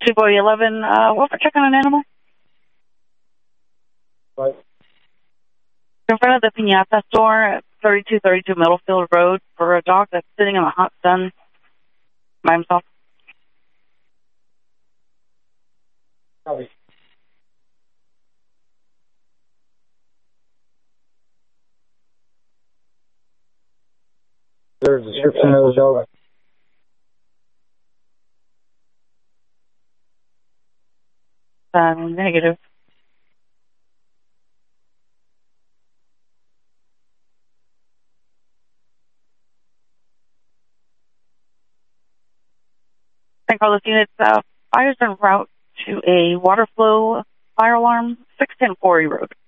2 boy 11, what for check on an animal? Right. In front of the Piñata store at 3232 Middlefield Road for a dog that's sitting in the hot sun by himself. Copy. There's a description of the dog. Negative. St. Carlos units, fires en route to a water flow fire alarm, 610 Quarry Road.